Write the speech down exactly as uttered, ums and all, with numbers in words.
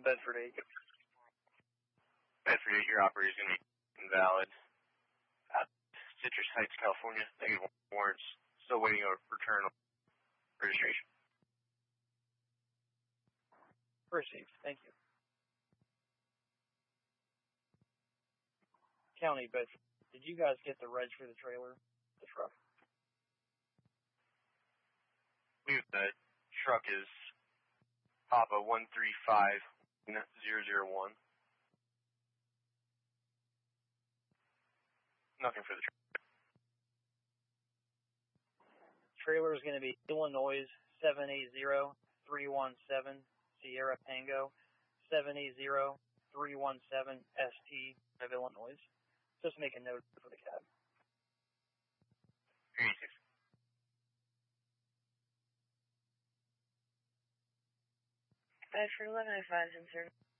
Bedford eight. Bedford eight, your operator is going to be invalid. Uh, Citrus Heights, California, negative warrants. Still waiting on return registration. Received. Thank you. County, Bedford. Did you guys get the reg for the trailer? The truck? We have the truck is Papa one three five zero zero one. Nothing for the truck. Trailer is going to be Illinois seven eight zero three one seven Sierra Tango seven eight zero three one seven S T of Illinois. Just make a note for the cab. eighty-six. Bedford eleven oh five, sir.